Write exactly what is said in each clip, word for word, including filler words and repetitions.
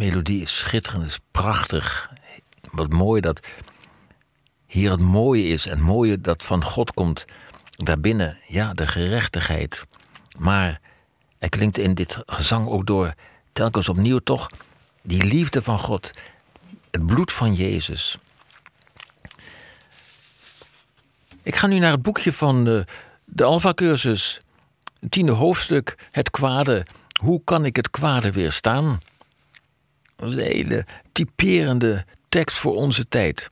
melodie is schitterend, is prachtig. Wat mooi dat hier het mooie is. En het mooie dat van God komt daarbinnen. Ja, de gerechtigheid. Maar er klinkt in dit gezang ook door telkens opnieuw toch die liefde van God. Het bloed van Jezus. Ik ga nu naar het boekje van de, de Alpha-cursus. Het tiende hoofdstuk, het kwade. Hoe kan ik het kwade weerstaan? Dat is een hele typerende tekst voor onze tijd.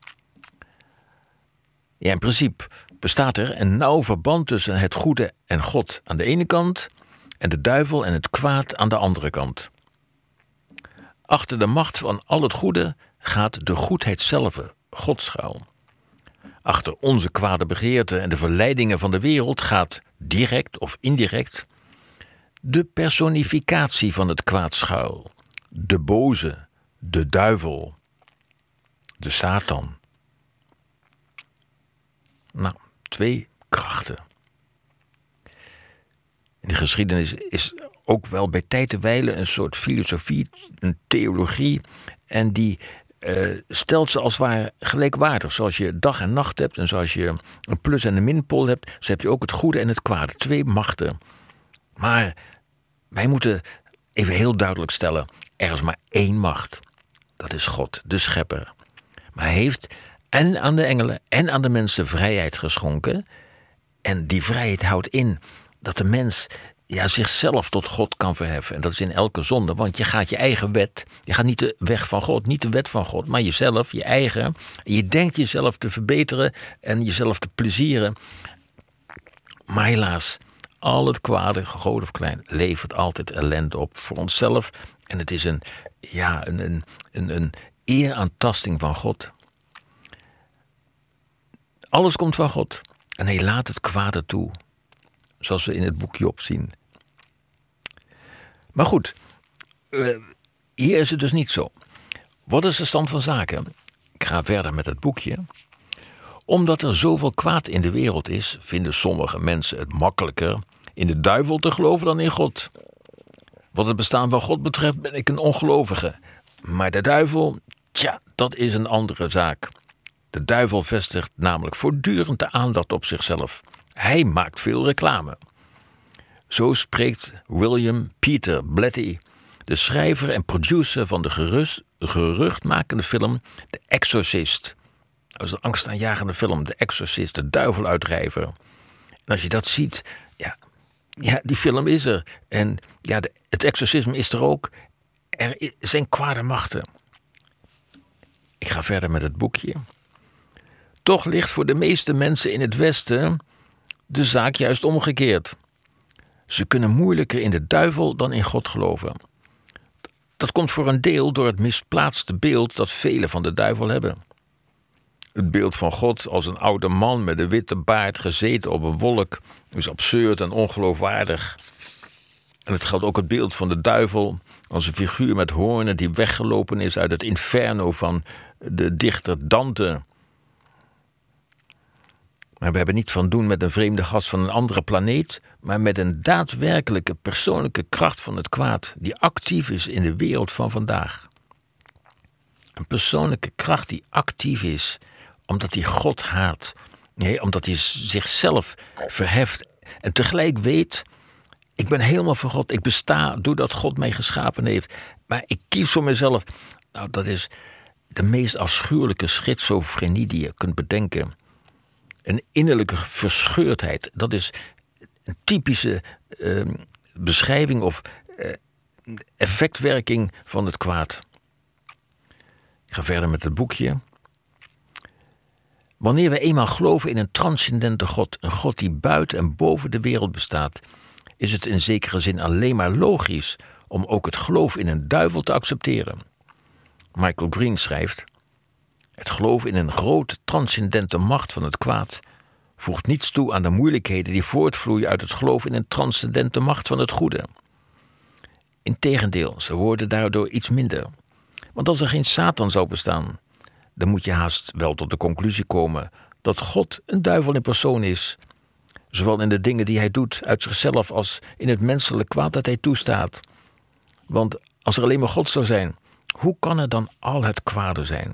Ja, in principe bestaat er een nauw verband tussen het goede en God aan de ene kant en de duivel en het kwaad aan de andere kant. Achter de macht van al het goede gaat de goedheid zelf, God schuil. Achter onze kwade begeerten en de verleidingen van de wereld gaat direct of indirect de personificatie van het kwaad schuil. De boze, de duivel, de Satan. Nou, twee krachten. In de geschiedenis is ook wel bij tijd en wijle een soort filosofie, een theologie. En die uh, stelt ze als het ware gelijkwaardig. Zoals je dag en nacht hebt en zoals je een plus- en een minpool hebt, zo heb je ook het goede en het kwade. Twee machten. Maar wij moeten even heel duidelijk stellen, er is maar één macht. Dat is God, de schepper. Maar hij heeft en aan de engelen en aan de mensen vrijheid geschonken. En die vrijheid houdt in dat de mens ja, zichzelf tot God kan verheffen. En dat is in elke zonde, want je gaat je eigen wet. Je gaat niet de weg van God, niet de wet van God, maar jezelf, je eigen. En je denkt jezelf te verbeteren en jezelf te plezieren. Maar helaas, al het kwade, groot of klein, levert altijd ellende op voor onszelf. En het is een, ja, een, een, een, een eeraantasting van God. Alles komt van God. En hij laat het kwade toe. Zoals we in het boekje Job zien. Maar goed, uh, hier is het dus niet zo. Wat is de stand van zaken? Ik ga verder met het boekje. Omdat er zoveel kwaad in de wereld is, vinden sommige mensen het makkelijker in de duivel te geloven dan in God. Wat het bestaan van God betreft ben ik een ongelovige. Maar de duivel, tja, dat is een andere zaak. De duivel vestigt namelijk voortdurend de aandacht op zichzelf. Hij maakt veel reclame. Zo spreekt William Peter Blatty, de schrijver en producer van de gerust, geruchtmakende film The Exorcist. Dat is een angstaanjagende film, The Exorcist, de duiveluitdrijver. En als je dat ziet, ja, ja die film is er. En ja, de, het exorcisme is er ook. Er zijn kwade machten. Ik ga verder met het boekje. Toch ligt voor de meeste mensen in het Westen de zaak juist omgekeerd. Ze kunnen moeilijker in de duivel dan in God geloven. Dat komt voor een deel door het misplaatste beeld dat velen van de duivel hebben. Het beeld van God als een oude man met een witte baard gezeten op een wolk is absurd en ongeloofwaardig. En het geldt ook het beeld van de duivel als een figuur met hoornen die weggelopen is uit het inferno van de dichter Dante. Maar we hebben niet van doen met een vreemde gast van een andere planeet, maar met een daadwerkelijke persoonlijke kracht van het kwaad die actief is in de wereld van vandaag. Een persoonlijke kracht die actief is omdat hij God haat. Nee, omdat hij zichzelf verheft en tegelijk weet, ik ben helemaal van God, ik besta doordat God mij geschapen heeft. Maar ik kies voor mezelf. Nou, dat is de meest afschuwelijke schizofrenie die je kunt bedenken. Een innerlijke verscheurdheid, dat is een typische uh, beschrijving of uh, effectwerking van het kwaad. Ik ga verder met het boekje. Wanneer we eenmaal geloven in een transcendente God, een God die buiten en boven de wereld bestaat, is het in zekere zin alleen maar logisch om ook het geloof in een duivel te accepteren. Michael Green schrijft: het geloof in een grote transcendente macht van het kwaad voegt niets toe aan de moeilijkheden die voortvloeien uit het geloof in een transcendente macht van het goede. Integendeel, ze worden daardoor iets minder. Want als er geen Satan zou bestaan, dan moet je haast wel tot de conclusie komen dat God een duivel in persoon is, zowel in de dingen die hij doet uit zichzelf als in het menselijk kwaad dat hij toestaat. Want Als er alleen maar God zou zijn, hoe kan er dan al het kwade zijn?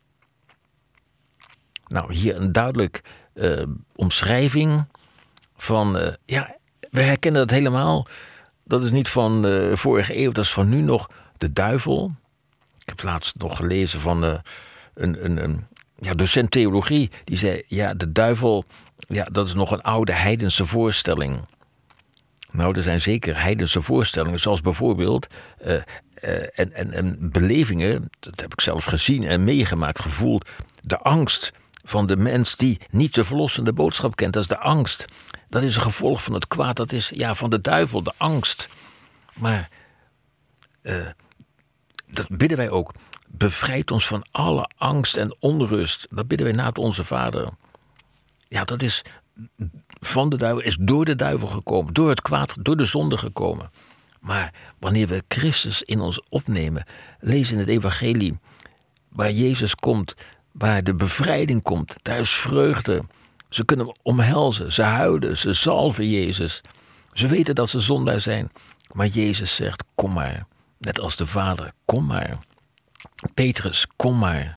Nou, hier een duidelijk uh, omschrijving van, uh, ja, we herkennen dat helemaal. Dat is niet van uh, vorige eeuw, dat is van nu nog de duivel. Ik heb laatst nog gelezen van uh, een, een, een ja, docent theologie. Die zei, ja, de duivel, ja, dat is nog een oude heidense voorstelling. Nou, er zijn zeker heidense voorstellingen, zoals bijvoorbeeld Uh, uh, en, en, en belevingen, dat heb ik zelf gezien en meegemaakt, gevoeld. De angst van de mens die niet de verlossende boodschap kent, dat is de angst. Dat is een gevolg van het kwaad, dat is ja, van de duivel, de angst. Maar uh, dat bidden wij ook. Bevrijd ons van alle angst en onrust. Dat bidden wij na het Onze Vader. Ja, dat is van de duivel, is door de duivel gekomen. Door het kwaad, door de zonde gekomen. Maar wanneer we Christus in ons opnemen, lees in het evangelie, waar Jezus komt, waar de bevrijding komt, daar is vreugde. Ze kunnen hem omhelzen, ze huilen, ze zalven Jezus. Ze weten dat ze zondaar zijn. Maar Jezus zegt, kom maar. Net als de Vader, kom maar. Petrus, kom maar.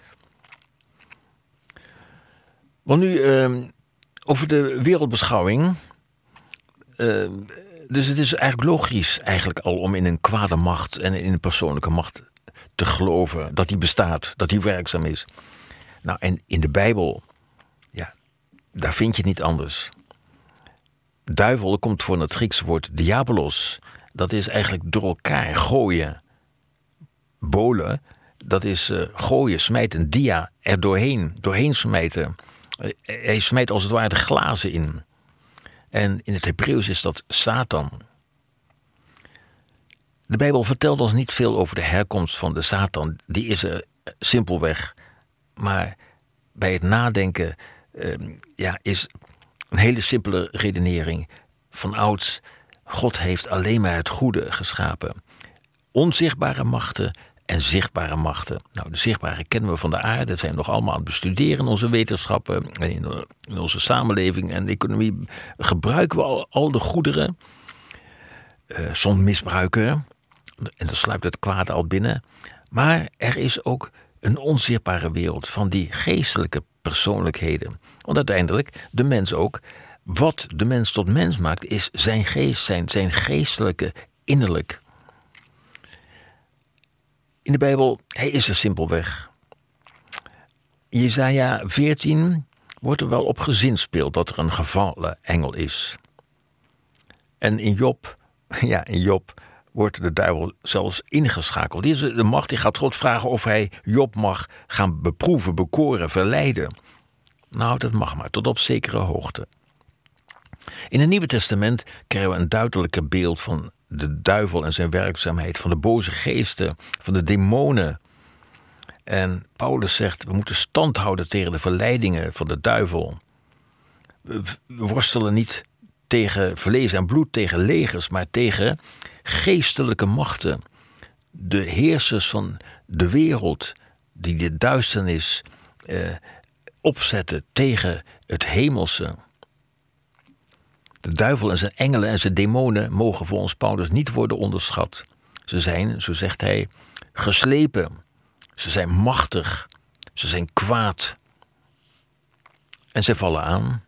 Want nu uh, over de wereldbeschouwing. Uh, dus het is eigenlijk logisch eigenlijk al om in een kwade macht en in een persoonlijke macht te geloven. Dat die bestaat, dat die werkzaam is. Nou, en in de Bijbel, ja, daar vind je het niet anders. Duivel komt van het Griekse woord diabolos. Dat is eigenlijk door elkaar gooien. Bolen, dat is uh, gooien, smijten, dia, er doorheen, doorheen smijten. Uh, hij smijt als het ware de glazen in. En in het Hebreeuws is dat Satan. De Bijbel vertelt ons niet veel over de herkomst van de Satan. Die is er simpelweg. Maar bij het nadenken uh, ja, is een hele simpele redenering. Van ouds, God heeft alleen maar het goede geschapen. Onzichtbare machten en zichtbare machten. Nou, de zichtbare kennen we van de aarde. Dat zijn we nog allemaal aan het bestuderen in onze wetenschappen. En in, in onze samenleving en economie gebruiken we al, al de goederen. Uh, soms misbruiken. En dan sluipt het kwade al binnen. Maar er is ook een onzichtbare wereld van die geestelijke persoonlijkheden. Want uiteindelijk, de mens ook, wat de mens tot mens maakt, is zijn geest, zijn, zijn geestelijke innerlijk. In de Bijbel, hij is er simpelweg. In Jesaja veertien wordt er wel op gezinspeeld dat er een gevallen engel is. En in Job, ja, in Job wordt de duivel zelfs ingeschakeld. Die is de macht, die gaat God vragen of hij Job mag gaan beproeven, bekoren, verleiden. Nou, dat mag maar, tot op zekere hoogte. In het Nieuwe Testament krijgen we een duidelijker beeld van de duivel en zijn werkzaamheid, van de boze geesten, van de demonen. En Paulus zegt, we moeten stand houden tegen de verleidingen van de duivel. We worstelen niet tegen vlees en bloed, tegen legers, maar tegen geestelijke machten. De heersers van de wereld die de duisternis eh, opzetten tegen het hemelse. De duivel en zijn engelen en zijn demonen mogen volgens Paulus niet worden onderschat. Ze zijn, zo zegt hij, geslepen. Ze zijn machtig. Ze zijn kwaad. En ze vallen aan.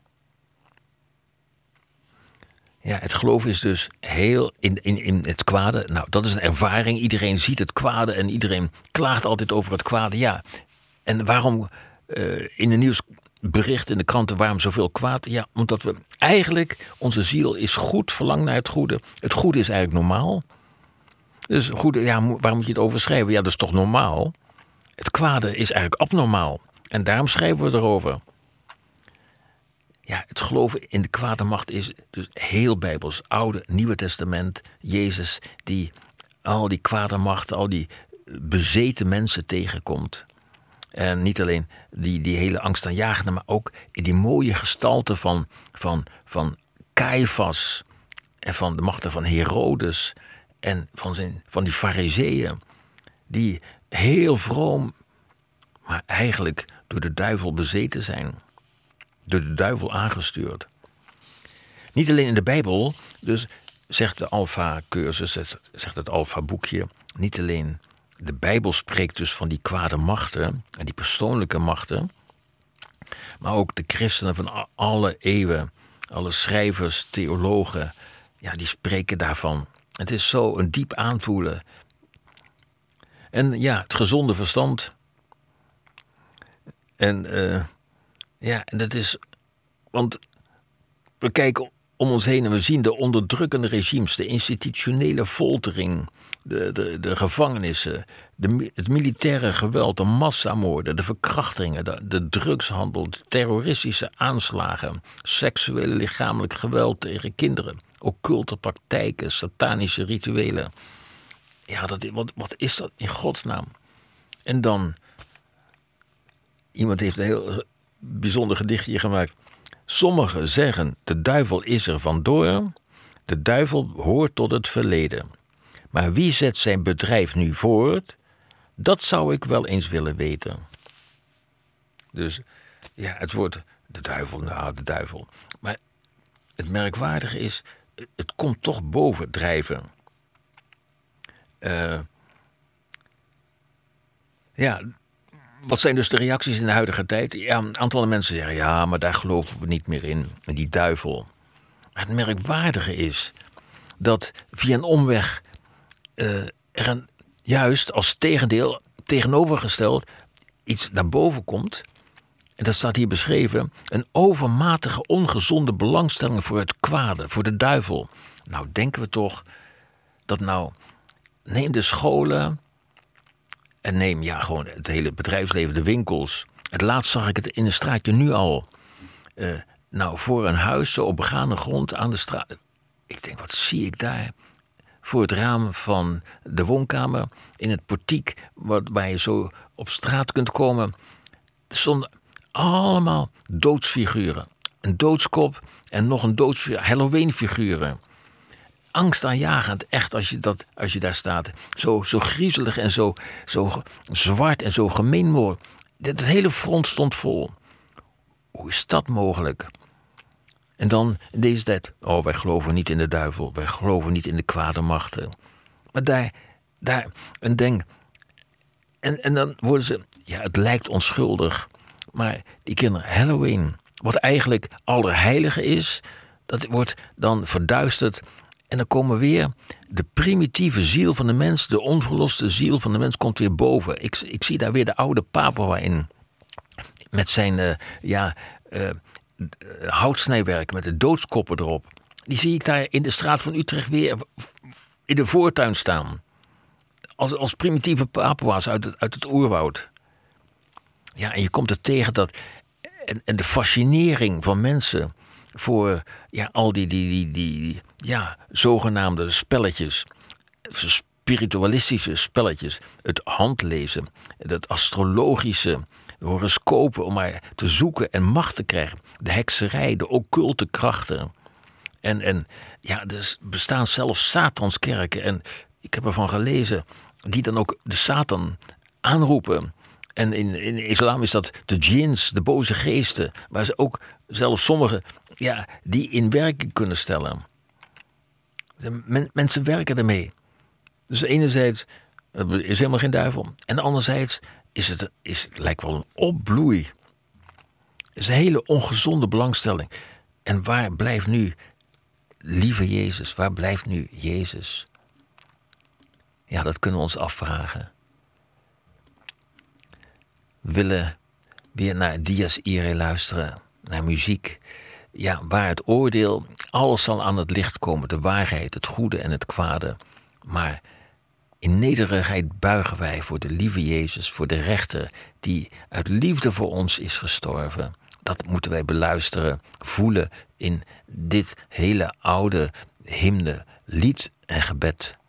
Ja, het geloof is dus heel in, in, in het kwade. Nou, dat is een ervaring. Iedereen ziet het kwade en iedereen klaagt altijd over het kwade. Ja, en waarom uh, in de nieuwsberichten in de kranten, waarom zoveel kwaad? Ja, omdat we eigenlijk, onze ziel is goed, verlangt naar het goede. Het goede is eigenlijk normaal. Dus goede, ja, waarom moet je het overschrijven? Ja, dat is toch normaal? Het kwade is eigenlijk abnormaal. En daarom schrijven we erover. Ja, het geloven in de kwade macht is dus heel bijbels. Oude, Nieuwe Testament, Jezus die al die kwade machten, al die bezeten mensen tegenkomt. En niet alleen die, die hele angstaanjagende, maar ook in die mooie gestalte van, van, van Caiaphas en van de machten van Herodes en van, zijn, van die fariseeën, die heel vroom, maar eigenlijk door de duivel bezeten zijn. Door de duivel aangestuurd. Niet alleen in de Bijbel, dus zegt de Alpha-cursus, zegt het Alpha-boekje, niet alleen de Bijbel spreekt dus van die kwade machten en die persoonlijke machten, maar ook de christenen van alle eeuwen, alle schrijvers, theologen, ja, die spreken daarvan. Het is zo een diep aanvoelen. En ja, het gezonde verstand. En uh, ja, dat is, want we kijken om ons heen en we zien de onderdrukkende regimes, de institutionele foltering, de, de, de gevangenissen, de, het militaire geweld, de massamoorden, de verkrachtingen, de, de drugshandel, de terroristische aanslagen, seksuele lichamelijk geweld tegen kinderen, occulte praktijken, satanische rituelen. Ja, dat, wat, wat is dat in godsnaam? En dan, iemand heeft een heel bijzonder gedichtje gemaakt. Sommigen zeggen, de duivel is er vandoor, de duivel hoort tot het verleden. Maar wie zet zijn bedrijf nu voort? Dat zou ik wel eens willen weten. Dus ja, het woord de duivel, nou de duivel. Maar het merkwaardige is, het komt toch bovendrijven. Uh, ja, wat zijn dus de reacties in de huidige tijd? Ja, een aantal mensen zeggen, ja, maar daar geloven we niet meer in, in die duivel. Maar het merkwaardige is dat via een omweg uh, er een, juist als tegendeel, tegenovergesteld, iets naar boven komt. En dat staat hier beschreven, een overmatige, ongezonde belangstelling voor het kwade, voor de duivel. Nou, denken we toch dat nou, neem de scholen en neem ja gewoon het hele bedrijfsleven, de winkels. Het laatst zag ik het in een straatje nu al. Uh, nou, voor een huis, zo op begane grond aan de straat. Ik denk, wat zie ik daar? Voor het raam van de woonkamer, in het portiek, waar je zo op straat kunt komen. Er stonden allemaal doodsfiguren. Een doodskop en nog een doodsfiguur, Halloween-figuren. Angstaanjagend, echt, als je, dat, als je daar staat. Zo, zo griezelig en zo, zo zwart en zo gemeen. Het hele front stond vol. Hoe is dat mogelijk? En dan in deze tijd, oh, wij geloven niet in de duivel. Wij geloven niet in de kwade machten. Maar daar, daar, een ding. En, en dan worden ze, ja, het lijkt onschuldig. Maar die kinderen, Halloween, wat eigenlijk allerheilige is, dat wordt dan verduisterd. En dan komen weer de primitieve ziel van de mens, de onverloste ziel van de mens komt weer boven. Ik, ik zie daar weer de oude Papua in. Met zijn uh, ja, uh, houtsnijwerk, met de doodskoppen erop. Die zie ik daar in de straat van Utrecht weer in de voortuin staan. Als, als primitieve Papua's uit het, uit het oerwoud. Ja, en je komt er tegen dat. En, en de fascinering van mensen voor ja, al die, die, die, die ja, zogenaamde spelletjes, spiritualistische spelletjes, het handlezen, het astrologische, de horoscopen, om maar te zoeken en macht te krijgen, de hekserij, de occulte krachten. En, en ja, er bestaan zelfs satanskerken, en ik heb ervan gelezen, die dan ook de Satan aanroepen. En in, in de islam is dat de djinns, de boze geesten, waar ze ook zelfs sommigen ja, die in werking kunnen stellen. Men, mensen werken ermee. Dus enerzijds is helemaal geen duivel. En anderzijds is het, is, het lijkt wel een opbloei. Het is een hele ongezonde belangstelling. En waar blijft nu, lieve Jezus, waar blijft nu Jezus? Ja, dat kunnen we ons afvragen. We willen weer naar Dies Irae luisteren, naar muziek. Ja, waar het oordeel, alles zal aan het licht komen. De waarheid, het goede en het kwade. Maar in nederigheid buigen wij voor de lieve Jezus, voor de rechter die uit liefde voor ons is gestorven. Dat moeten wij beluisteren, voelen in dit hele oude hymne, lied en gebed.